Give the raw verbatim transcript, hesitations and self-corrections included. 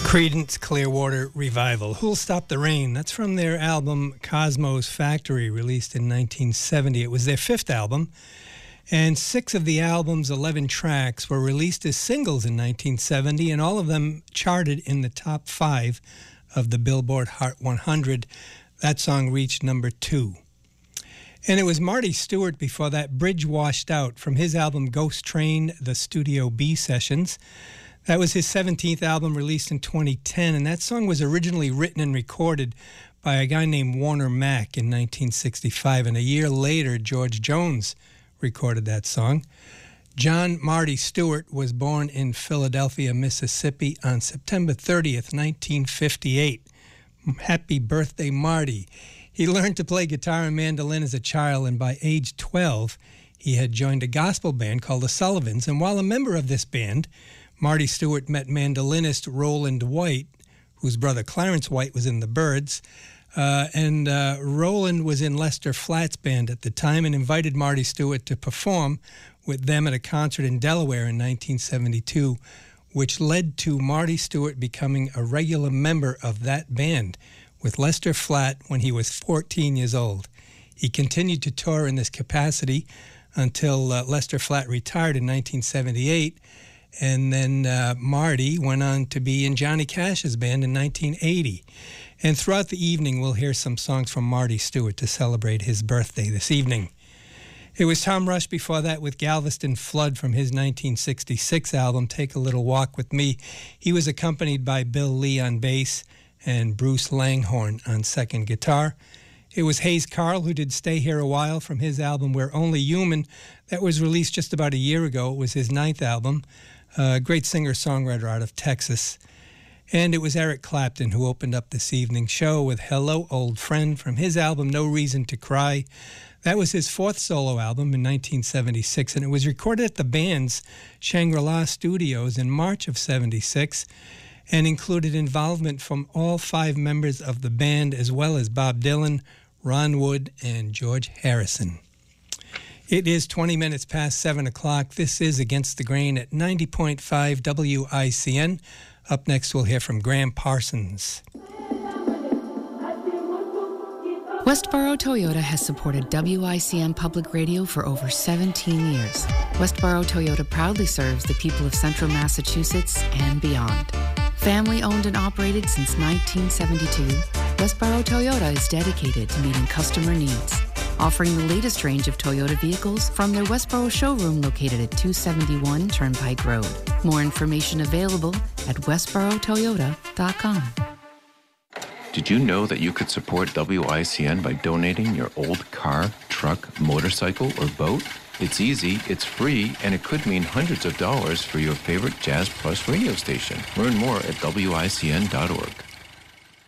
Creedence Clearwater Revival. Who'll Stop the Rain? That's from their album Cosmos Factory, released in nineteen seventy. It was their fifth album, and six of the album's eleven tracks were released as singles in nineteen seventy, and all of them charted in the top five of the Billboard Hot one hundred. That song reached number two. And it was Marty Stuart before that, Bridge Washed Out, from his album Ghost Train, the Studio B Sessions. That was his seventeenth album, released in twenty ten, and that song was originally written and recorded by a guy named Warner Mack in nineteen sixty-five, and a year later, George Jones recorded that song. John Marty Stuart was born in Philadelphia, Mississippi on September thirtieth, nineteen fifty-eight. Happy birthday, Marty. He learned to play guitar and mandolin as a child, and by age twelve, he had joined a gospel band called the Sullivans, and while a member of this band, Marty Stuart met mandolinist Roland White, whose brother Clarence White was in the Byrds, uh, and uh, Roland was in Lester Flatt's band at the time and invited Marty Stuart to perform with them at a concert in Delaware in nineteen seventy-two, which led to Marty Stuart becoming a regular member of that band with Lester Flatt when he was fourteen years old. He continued to tour in this capacity until uh, Lester Flatt retired in nineteen seventy-eight, and then uh, Marty went on to be in Johnny Cash's band in nineteen eighty. And throughout the evening, we'll hear some songs from Marty Stuart to celebrate his birthday this evening. It was Tom Rush before that with Galveston Flood from his nineteen sixty-six album, Take a Little Walk with Me. He was accompanied by Bill Lee on bass and Bruce Langhorne on second guitar. It was Hayes Carll who did Stay Here a While from his album We're Only Human. That was released just about a year ago. It was his ninth album. A uh, great singer-songwriter out of Texas. And it was Eric Clapton who opened up this evening's show with Hello Old Friend from his album No Reason to Cry. That was his fourth solo album in nineteen seventy-six, and it was recorded at the band's Shangri-La Studios in March of seventy-six, and included involvement from all five members of the band, as well as Bob Dylan, Ron Wood, and George Harrison. It is twenty minutes past seven o'clock. This is Against the Grain at ninety point five W I C N. Up next, we'll hear from Graham Parsons. Westboro Toyota has supported W I C N Public Radio for over seventeen years. Westboro Toyota proudly serves the people of Central Massachusetts and beyond. Family owned and operated since nineteen seventy-two, Westboro Toyota is dedicated to meeting customer needs, offering the latest range of Toyota vehicles from their Westboro showroom located at two seventy-one Turnpike Road. More information available at westboro toyota dot com. Did you know that you could support W I C N by donating your old car, truck, motorcycle, or boat? It's easy, it's free, and it could mean hundreds of dollars for your favorite Jazz Plus radio station. Learn more at W I C N dot org.